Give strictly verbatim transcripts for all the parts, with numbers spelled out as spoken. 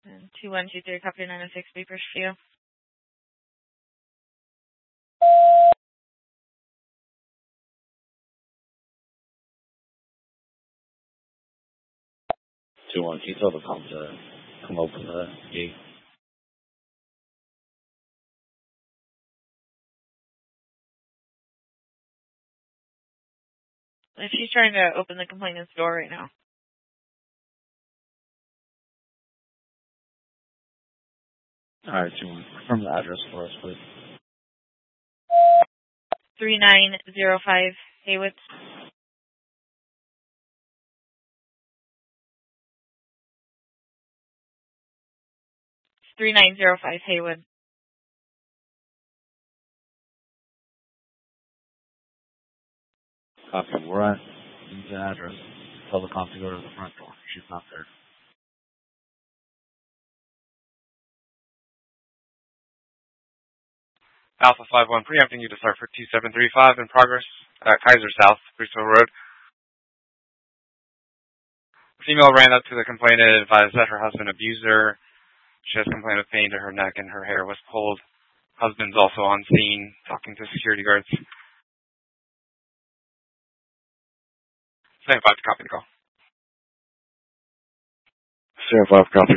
And two one two three, copy nine oh six, beepers for you. two one, can you tell the cop to come open the gate? If she's trying to open the complainant's door right now. Alright, two one, confirm the address for us, please. three nine zero five Haywood. three nine zero five Haywood. Copy, we're at the address. Tell the cop to go to the front door. She's not there. Alpha five one, preempting you to start for two seven three five in progress at Kaiser South, Bristol Road. The female ran up to the complainant and advised that her husband abused her. She has complained of pain to her neck and her hair was pulled. Husband's also on scene, talking to security guards. Stand by to copy the call. Stand five, copy.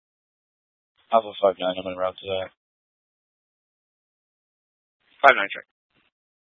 Alpha five nine, I'm en route to that. five nine, check.